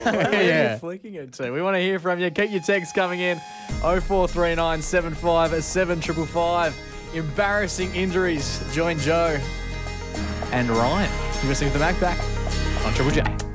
Where are you flicking it to? We want to hear from you. Keep your texts coming in. 0439 75 7555. Embarrassing injuries. Join Joe and Ryan. You're listening to the Mac Back on Triple J.